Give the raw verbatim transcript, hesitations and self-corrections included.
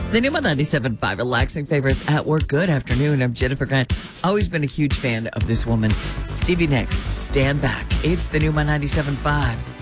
The new ninety-seven point five relaxing favorites at work. Good afternoon. I'm Jennifer Grant. Always been a huge fan of this woman. Stevie Nicks, Stand Back. It's the new ninety-seven point five.